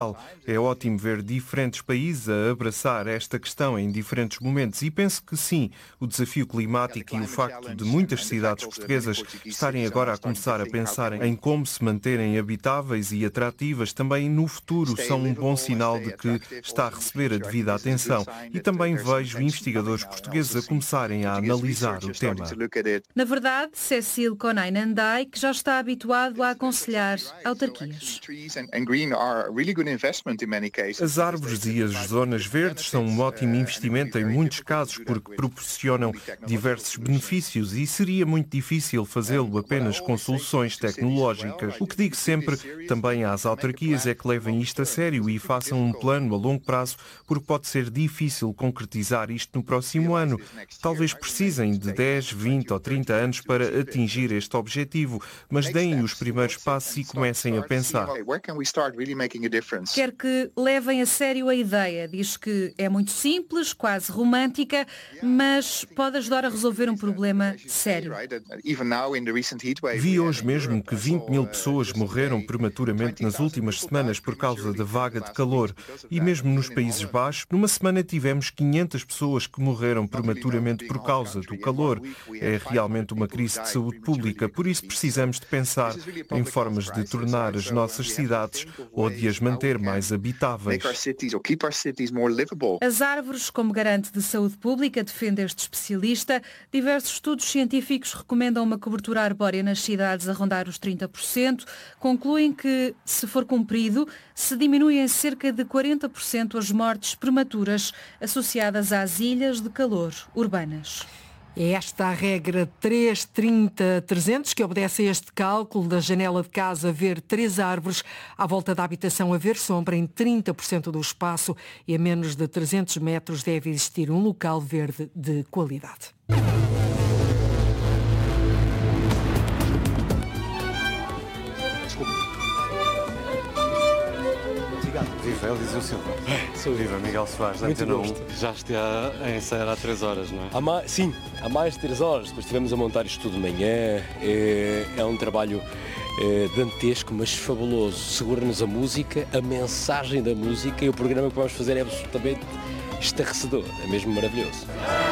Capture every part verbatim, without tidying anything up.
É ótimo ver diferentes países a abraçar esta questão em diferentes momentos e penso que sim, o desafio climático e o facto de muitas cidades portuguesas estarem agora a começar a pensar em como se manterem habitáveis e atrativas também no futuro são um bom sinal de que está a receber a devida atenção e também vejo investigadores portugueses a começarem a analisar o tema. Na verdade, Cecil Konai-Nandai, que já está habituado a aconselhar autarquias. As árvores e as zonas verdes são um ótimo investimento em muitos casos porque proporcionam diversos benefícios e seria muito difícil fazê-lo apenas com soluções tecnológicas. O que digo sempre também às autarquias é que levem isto a sério e façam um plano a longo prazo porque pode ser difícil concretizar isto no próximo ano. Talvez precisem de dez, vinte ou trinta anos para atingir este objetivo, mas deem os primeiros passos e comecem a pensar. Quer que levem a sério a ideia. Diz que é muito simples, quase romântica, mas pode ajudar a resolver um problema sério. Vi hoje mesmo que vinte mil pessoas morreram prematuramente nas últimas semanas por causa da vaga de calor. E mesmo nos Países Baixos, numa semana tivemos quinhentas pessoas que morreram prematuramente por causa do calor. É realmente uma crise de saúde pública, por isso precisamos de pensar em formas de tornar as nossas cidades ou de as manter mais habitáveis. As árvores como garante de saúde pública, defende este especialista. Diversos estudos científicos recomendam uma cobertura arbórea nas cidades a rondar os trinta por cento. Concluem que, se for cumprido, se diminui em cerca de quarenta por cento as mortes prematuras associadas às ilhas de calor urbanas. É esta a regra três trinta trezentos que obedece a este cálculo da janela de casa ver três árvores, à volta da habitação haver sombra em trinta por cento do espaço e a menos de trezentos metros deve existir um local verde de qualidade. Viva Eliseu Silva. Sou Viva Miguel Soares, da Muito Antena um. gosto. Já está a ensaiar há três horas, não é? Há mais, sim, há mais de três horas. Depois estivemos a montar isto tudo de manhã. É, é um trabalho é, dantesco, mas fabuloso. Segura-nos a música, a mensagem da música e o programa que vamos fazer é absolutamente estarrecedor. É mesmo maravilhoso.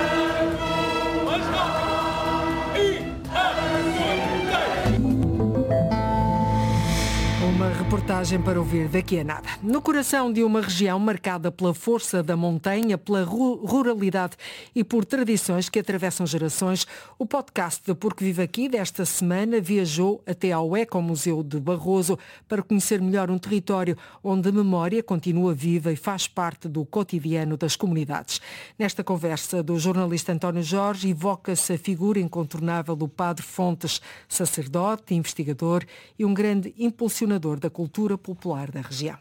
Uma reportagem para ouvir daqui a nada. No coração de uma região marcada pela força da montanha, pela ruralidade e por tradições que atravessam gerações, o podcast da Porque Vive Aqui desta semana viajou até ao Ecomuseu de Barroso para conhecer melhor um território onde a memória continua viva e faz parte do cotidiano das comunidades. Nesta conversa do jornalista António Jorge, evoca-se a figura incontornável do Padre Fontes, sacerdote, investigador e um grande impulsionador da cultura popular da região.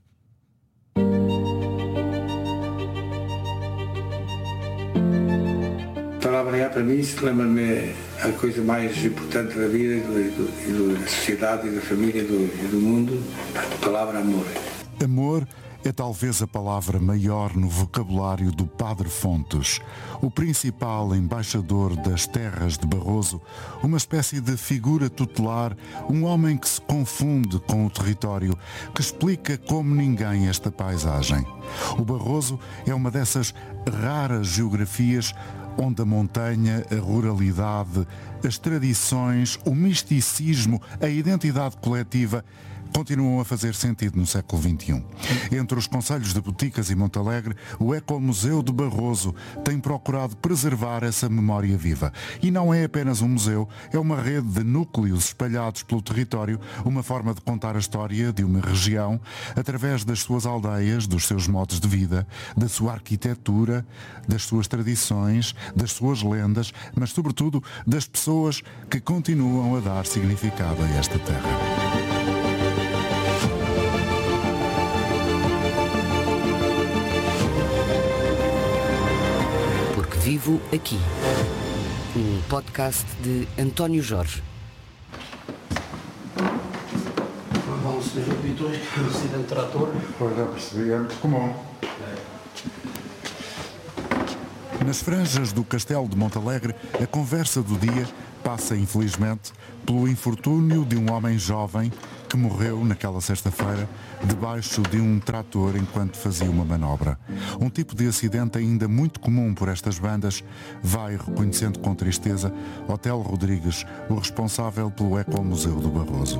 Estar a trabalhar para mim, se lembra-me a coisa mais importante da vida, e do, e do, da sociedade, e da família, e do, e do mundo, a palavra amor. Amor é talvez a palavra maior no vocabulário do Padre Fontes, o principal embaixador das terras de Barroso, uma espécie de figura tutelar, um homem que se confunde com o território, que explica como ninguém esta paisagem. O Barroso é uma dessas raras geografias onde a montanha, a ruralidade, as tradições, o misticismo, a identidade coletiva continuam a fazer sentido no século vinte e um. Entre os concelhos de Boticas e Montalegre, o Ecomuseu de Barroso tem procurado preservar essa memória viva. E não é apenas um museu, é uma rede de núcleos espalhados pelo território, uma forma de contar a história de uma região através das suas aldeias, dos seus modos de vida, da sua arquitetura, das suas tradições, das suas lendas, mas sobretudo das pessoas que continuam a dar significado a esta terra. Vivo Aqui, um podcast de António Jorge. Bom, senhor Vitor, acidente de trator. Pois já percebi, é muito comum. Nas franjas do Castelo de Montalegre, a conversa do dia passa, infelizmente, pelo infortúnio de um homem jovem que que morreu naquela sexta-feira debaixo de um trator enquanto fazia uma manobra. Um tipo de acidente ainda muito comum por estas bandas, vai reconhecendo com tristeza Otelo Rodrigues, o responsável pelo Ecomuseu do Barroso.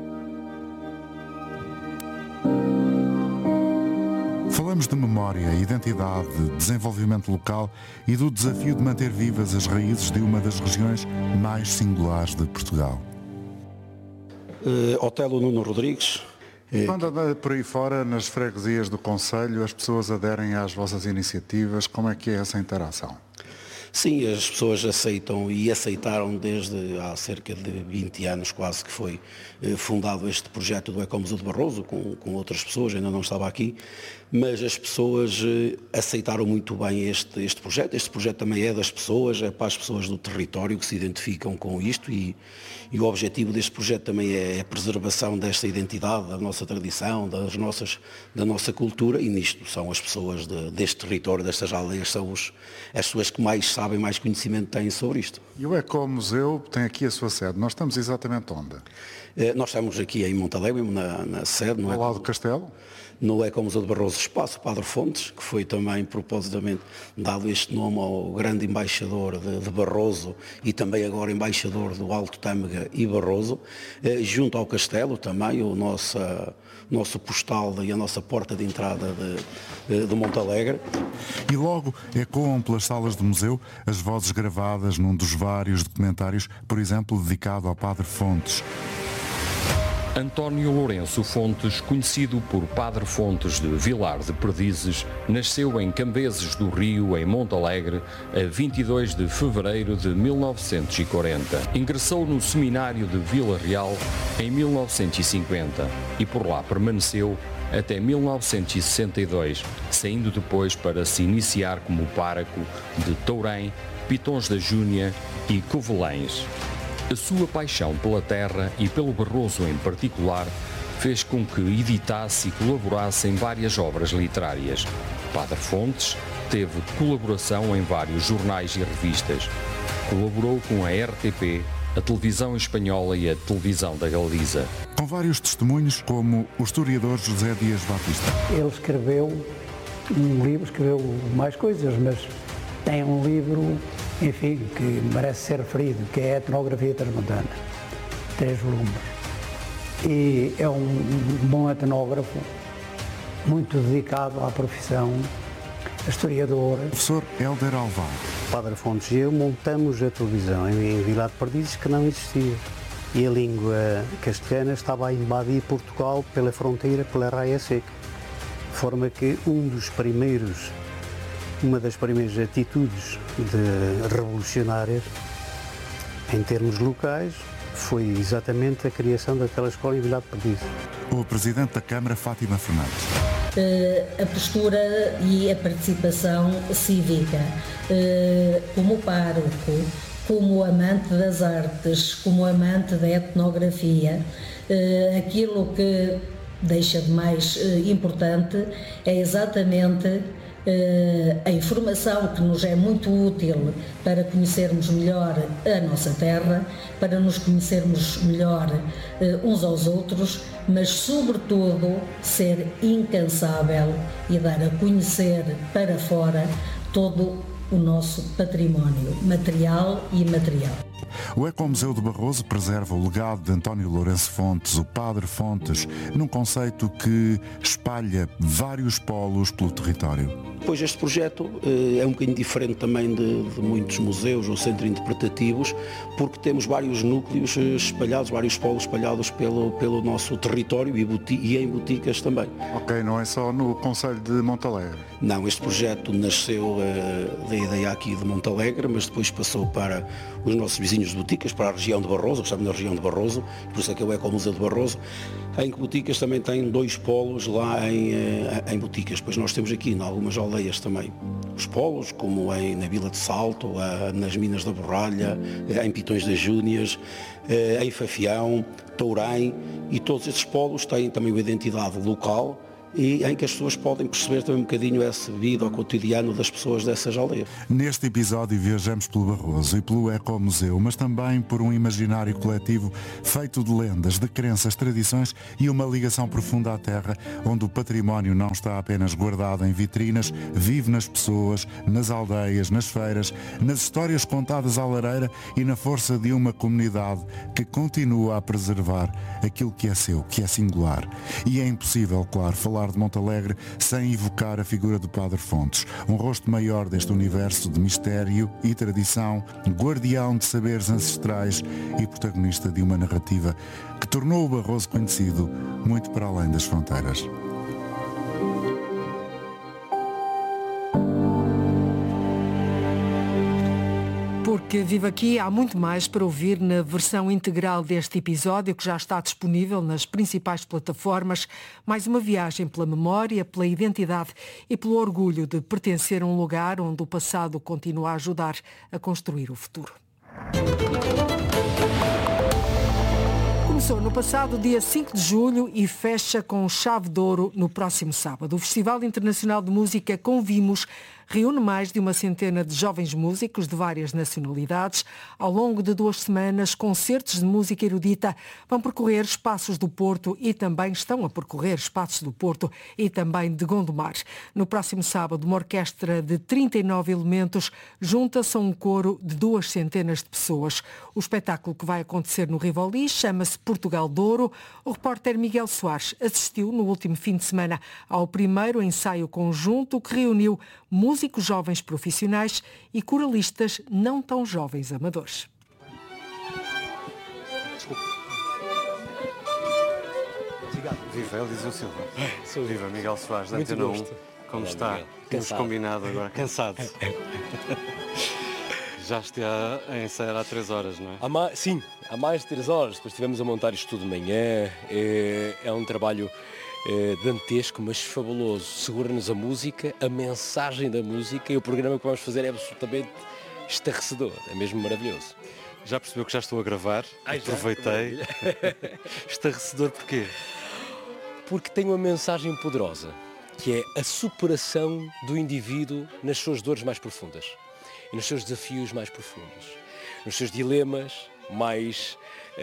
Falamos de memória, identidade, desenvolvimento local e do desafio de manter vivas as raízes de uma das regiões mais singulares de Portugal. Uh, Otelo Nuno Rodrigues. Quando anda por aí fora, nas freguesias do Conselho, as pessoas aderem às vossas iniciativas, como é que é essa interação? Sim, as pessoas aceitam e aceitaram desde há cerca de vinte anos quase que foi eh, fundado este projeto do Ecomuseu de Barroso, com, com outras pessoas, ainda não estava aqui, mas as pessoas eh, aceitaram muito bem este, este projeto. Este projeto também é das pessoas, é para as pessoas do território que se identificam com isto e, e o objetivo deste projeto também é a preservação desta identidade, da nossa tradição, das nossas, da nossa cultura, e nisto são as pessoas de, deste território, destas aldeias, são os, as pessoas que mais sabem, mais conhecimento têm sobre isto. E o Ecomuseu tem aqui a sua sede. Nós estamos exatamente onde? Eh, nós estamos aqui em Montalegre, na, na sede. No Ao lado do Castelo? No Ecomuseu de Barroso Espaço Padre Fontes, que foi também propositamente dado este nome ao grande embaixador de, de Barroso e também agora embaixador do Alto Tâmega e Barroso, eh, junto ao Castelo também, o nosso, nosso postal e a nossa porta de entrada de, de Montalegre. E logo ecoam pelas salas do museu as vozes gravadas num dos vários documentários, por exemplo, dedicado ao Padre Fontes. António Lourenço Fontes, conhecido por Padre Fontes de Vilar de Perdizes, nasceu em Cambeses do Rio, em Montalegre, a vinte e dois de fevereiro de mil novecentos e quarenta. Ingressou no Seminário de Vila Real em mil novecentos e cinquenta e por lá permaneceu até mil novecentos e sessenta e dois, saindo depois para se iniciar como pároco de Tourém, Pitões da Júnia e Covelães. A sua paixão pela terra e pelo Barroso em particular fez com que editasse e colaborasse em várias obras literárias. Padre Fontes teve colaboração em vários jornais e revistas. Colaborou com a R T P, a televisão espanhola e a televisão da Galiza. Com vários testemunhos, como o historiador José Dias Batista. Ele escreveu um livro, escreveu mais coisas, mas tem um livro, enfim, que merece ser referido, que é a Etnografia Transmontana, três volumes. E é um bom etnógrafo, muito dedicado à profissão, historiador. Professor Hélder Alvar. Padre Fontes e eu montamos a televisão em Vilar de Perdizes, que não existia. E a língua castelhana estava a invadir Portugal pela fronteira, pela Raia Seca. De forma que um dos primeiros Uma das primeiras atitudes de revolucionárias em termos locais foi exatamente a criação daquela escola em Vilar de Perdizes. O Presidente da Câmara, Fátima Fernandes. Uh, a postura e a participação cívica, uh, como pároco, como amante das artes, como amante da etnografia, uh, aquilo que deixa de mais uh, importante é exatamente a informação que nos é muito útil para conhecermos melhor a nossa terra, para nos conhecermos melhor uns aos outros, mas sobretudo ser incansável e dar a conhecer para fora todo o nosso património material e imaterial. O Ecomuseu de Barroso preserva o legado de António Lourenço Fontes, o Padre Fontes, num conceito que espalha vários polos pelo território. Pois este projeto eh, é um bocadinho diferente também de, de muitos museus ou centros interpretativos, porque temos vários núcleos espalhados, vários polos espalhados pelo, pelo nosso território e, buti, e em boticas também. Ok, não é só no Concelho de Montalegre? Não, este projeto nasceu eh, da ideia aqui de Montalegre, mas depois passou para os nossos vizinhos de boticas, para a região de Barroso, que estamos na região de Barroso, por isso é que é o Ecomuseu de Barroso, em que boticas também tem dois polos lá em, em boticas. Pois nós temos aqui em algumas aldeias também os polos, como em, na Vila de Salto, nas Minas da Borralha, em Pitões das Júnias, em Fafião, Tourém, e todos esses polos têm também uma identidade local e em que as pessoas podem perceber também um bocadinho essa vida ao cotidiano das pessoas dessas aldeias. Neste episódio viajamos pelo Barroso e pelo Ecomuseu, mas também por um imaginário coletivo feito de lendas, de crenças, tradições e uma ligação profunda à terra, onde o património não está apenas guardado em vitrinas, vive nas pessoas, nas aldeias, nas feiras, nas histórias contadas à lareira e na força de uma comunidade que continua a preservar aquilo que é seu, que é singular. E é impossível, claro, falar de Montalegre sem evocar a figura do Padre Fontes, um rosto maior deste universo de mistério e tradição, guardião de saberes ancestrais e protagonista de uma narrativa que tornou o Barroso conhecido muito para além das fronteiras. Porque Vive Aqui há muito mais para ouvir na versão integral deste episódio, que já está disponível nas principais plataformas. Mais uma viagem pela memória, pela identidade e pelo orgulho de pertencer a um lugar onde o passado continua a ajudar a construir o futuro. Começou no passado dia cinco de julho e fecha com chave de ouro no próximo sábado. O Festival Internacional de Música Convimos reúne mais de uma centena de jovens músicos de várias nacionalidades. Ao longo de duas semanas, concertos de música erudita vão percorrer espaços do Porto e também estão a percorrer espaços do Porto e também de Gondomar. No próximo sábado, uma orquestra de trinta e nove elementos junta-se a um coro de duas centenas de pessoas. O espetáculo que vai acontecer no Rivoli chama-se Portugal de Ouro. O repórter Miguel Soares assistiu no último fim de semana ao primeiro ensaio conjunto que reuniu músicos jovens profissionais e coralistas não tão jovens amadores. Viva, Eliseu Silva. Sou Viva, Miguel Soares, da Muito Antena um. gosto. Como Olá, está? Miguel. Temos Cansado. combinado agora. Cansado. Já está a ensaiar há três horas, não é? Há mais, sim, há mais de três horas. Depois estivemos a montar isto tudo de manhã. É, é um trabalho é, dantesco, mas fabuloso. Segura-nos a música, a mensagem da música, e o programa que vamos fazer é absolutamente estarrecedor. É mesmo maravilhoso. Já percebeu que já estou a gravar? Ai, já? Aproveitei. Estarrecedor porquê? Porque tem uma mensagem poderosa, que é a superação do indivíduo nas suas dores mais profundas e nos seus desafios mais profundos, nos seus dilemas mais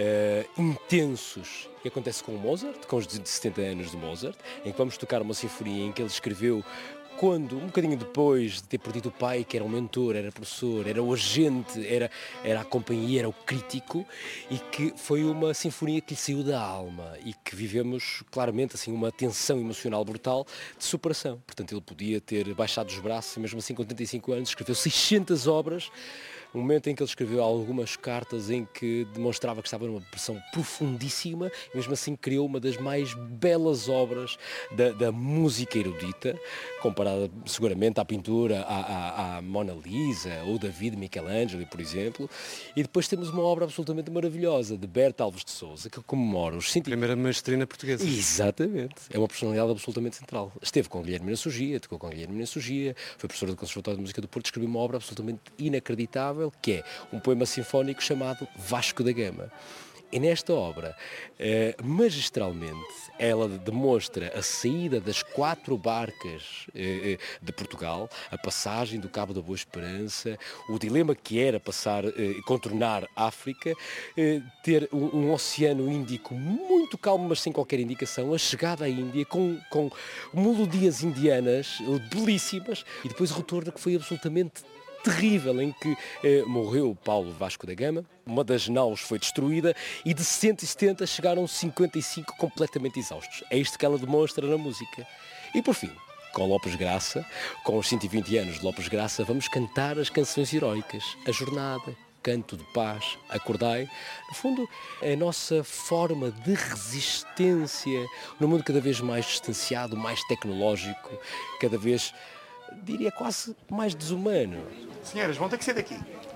uh, intensos. E acontece com o Mozart, com os setenta anos de Mozart, em que vamos tocar uma sinfonia em que ele escreveu quando, um bocadinho depois de ter perdido o pai, que era um mentor, era professor, era o agente, era, era a companhia, era o crítico, e que foi uma sinfonia que lhe saiu da alma e que vivemos claramente assim uma tensão emocional brutal de superação. Portanto, ele podia ter baixado os braços e mesmo assim com oitenta e cinco anos escreveu seiscentas obras, um momento em que ele escreveu algumas cartas em que demonstrava que estava numa depressão profundíssima e mesmo assim criou uma das mais belas obras da, da música erudita, comparada seguramente à pintura, à, à, à Mona Lisa ou David Michelangelo, por exemplo. E depois temos uma obra absolutamente maravilhosa de Berta Alves de Sousa, que comemora os cento... Primeira maestrina portuguesa. Exatamente. É uma personalidade absolutamente central. Esteve com Guilherme Nassugia, tocou com Guilherme Nassugia, foi professora do Conservatório de Música do Porto, escreveu uma obra absolutamente inacreditável, que é um poema sinfónico chamado Vasco da Gama. E nesta obra, eh, magistralmente, ela demonstra a saída das quatro barcas eh, de Portugal, a passagem do Cabo da Boa Esperança, o dilema que era passar e eh, contornar a África, eh, ter um, um oceano Índico muito calmo, mas sem qualquer indicação, a chegada à Índia com, com melodias indianas belíssimas, e depois o retorno que foi absolutamente terrível, em que eh, morreu Paulo Vasco da Gama, uma das naus foi destruída e de cento e setenta chegaram cinquenta e cinco completamente exaustos. É isto que ela demonstra na música. E por fim, com Lopes Graça, com os cento e vinte anos de Lopes Graça, vamos cantar as canções heroicas, a jornada, canto de paz, acordai. No fundo, a nossa forma de resistência no mundo cada vez mais distanciado, mais tecnológico, cada vez, diria, quase mais desumano. Senhoras, vão ter que ser daqui.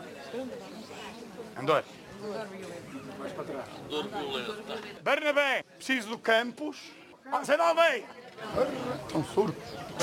Andor. Mais para trás. Bernabé, preciso do Campos. Ah, Zé da Almeida. Estão surdos.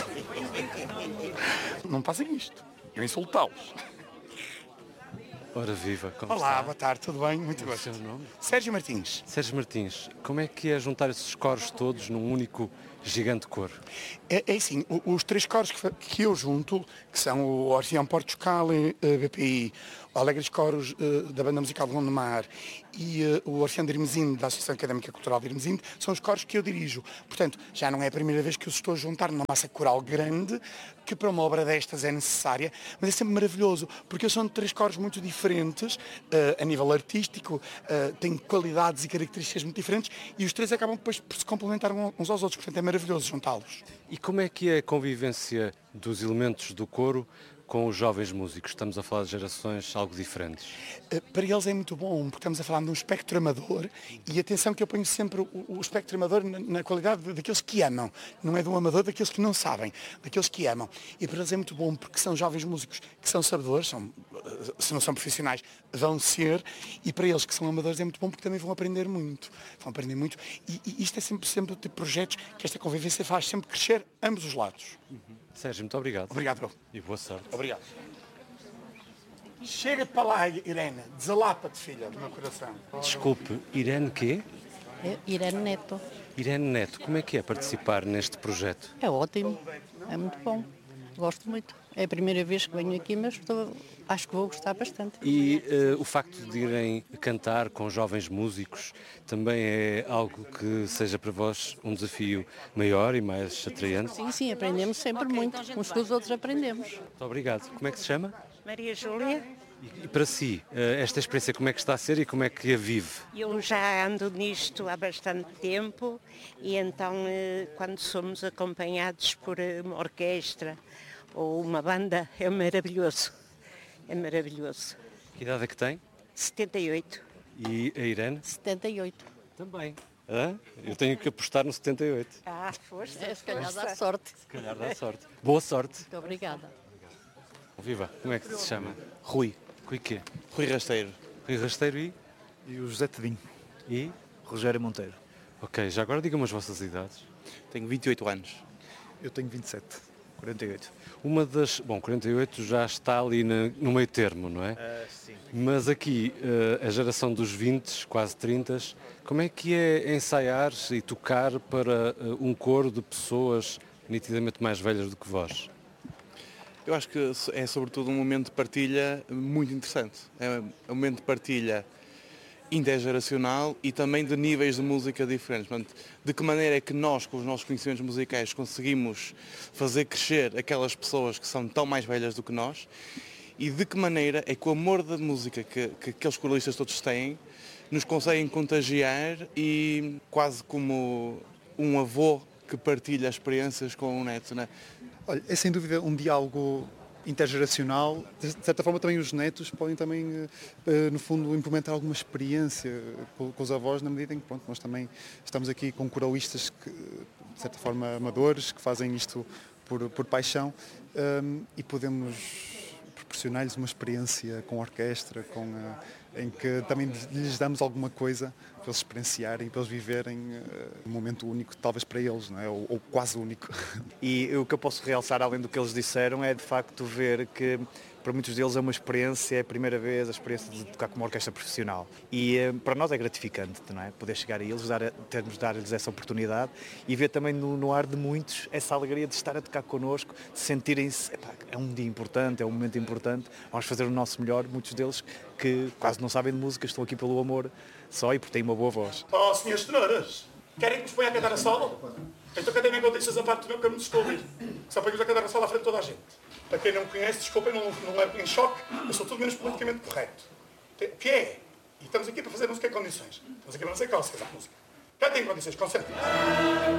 Não fazem isto. Eu insultá-los. Ora viva, como Olá, está? boa tarde, tudo bem? Muito gosto. O seu nome? Sérgio Martins. Sérgio Martins, como é que é juntar esses coros todos num único gigante coro? É, é assim, os três coros que, que eu junto, que são o Orfeão Portugal, uh, B P I, o Alegres Coros uh, da Banda Musical de Gondomar e uh, o Orfeão de Irmesinde, da Associação Académica Cultural de Irmesinde, são os coros que eu dirijo. Portanto, já não é a primeira vez que eu estou a juntar numa massa coral grande, que para uma obra destas é necessária, mas é sempre maravilhoso, porque são três coros muito diferentes, uh, a nível artístico, uh, têm qualidades e características muito diferentes, e os três acabam depois por se complementar uns aos outros, portanto é maravilhoso juntá-los. E como é que é a convivência dos elementos do coro com os jovens músicos? Estamos a falar de gerações algo diferentes. Para eles é muito bom, porque estamos a falar de um espectro amador, e atenção que eu ponho sempre o, o espectro amador na, na qualidade daqueles que amam, não é de um amador daqueles que não sabem, daqueles que amam. E para eles é muito bom, porque são jovens músicos que são sabedores, são, se não são profissionais, vão ser, e para eles que são amadores é muito bom, porque também vão aprender muito. Vão aprender muito, e, e isto é sempre, sempre o tipo de projetos que esta convivência faz sempre crescer ambos os lados. Uhum. Sérgio, muito obrigado. Obrigado. E boa sorte. Obrigado. Chega-te para lá, Irene. Desalapa-te, filha, do meu coração. Desculpe, Irene quê? É Irene Neto. Irene Neto, como é que é participar neste projeto? É ótimo, é muito bom. Gosto muito. É a primeira vez que venho aqui, mas estou, acho que vou gostar bastante. E uh, o facto de irem cantar com jovens músicos também é algo que seja para vós um desafio maior e mais atraente? Sim, sim, aprendemos sempre muito. Uns com os outros aprendemos. Muito obrigado. Como é que se chama? Maria Júlia. E, e para si, uh, esta experiência como é que está a ser e como é que a vive? Eu já ando nisto há bastante tempo e então uh, quando somos acompanhados por uma orquestra ou uma banda, é maravilhoso, é maravilhoso. Que idade é que tem? setenta e oito. E a Irene? setenta e oito. Também. Hã? Eu tenho que apostar no setenta e oito. Ah, força. É, se calhar força. dá sorte. Se calhar dá sorte. Boa sorte. Muito obrigada. Viva, como é que se chama? Rui. Rui quê? Rui Rasteiro. Rui Rasteiro e? E o José Tedinho. E? Rogério Monteiro. Ok, já agora digam-me as vossas idades. Tenho vinte e oito anos. Eu tenho vinte e sete. quarenta e oito. Uma das... Bom, quarenta e oito já está ali na, no meio termo, não é? Uh, sim. Mas aqui, uh, a geração dos vinte, quase trinta, como é que é ensaiar e tocar para uh, um coro de pessoas nitidamente mais velhas do que vós? Eu acho que é sobretudo um momento de partilha muito interessante. É um momento de partilha intergeracional e também de níveis de música diferentes. Portanto, de que maneira é que nós, com os nossos conhecimentos musicais, conseguimos fazer crescer aquelas pessoas que são tão mais velhas do que nós, e de que maneira é que o amor da música que, que aqueles coristas todos têm nos conseguem contagiar, e quase como um avô que partilha experiências com o neto, não é? Olha, é sem dúvida um diálogo intergeracional. De certa forma também os netos podem também, no fundo, implementar alguma experiência com os avós, na medida em que pronto, nós também estamos aqui com coralistas que, de certa forma, amadores, que fazem isto por, por paixão, um, e podemos proporcionar-lhes uma experiência com a orquestra, com a, em que também lhes damos alguma coisa para eles experienciarem, para eles viverem uh, um momento único, talvez para eles, não é? ou, ou quase único. E o que eu posso realçar, além do que eles disseram, é de facto ver que para muitos deles é uma experiência, é a primeira vez a experiência de tocar com uma orquestra profissional. E uh, para nós é gratificante, não é? Poder chegar a eles, dar, termos de dar-lhes essa oportunidade e ver também no, no ar de muitos essa alegria de estar a tocar connosco, de sentirem-se, epá, é um dia importante, é um momento importante, vamos fazer o nosso melhor. Muitos deles que quase não sabem de música, estão aqui pelo amor só e porque têm uma boa voz. Oh, senhores tenores, querem que vos ponha a cantar a solo? Então cantem enquanto deixas a parte do meu que eu não me estou a ouvir. Só para ir a cantar a solo à frente de toda a gente. Para quem não me conhece, desculpem, não, não levo em choque, eu sou tudo menos politicamente correto. O que é? E estamos aqui para fazer música em condições. Estamos aqui para não ser calças à música. Cantem em condições, concentrem-se.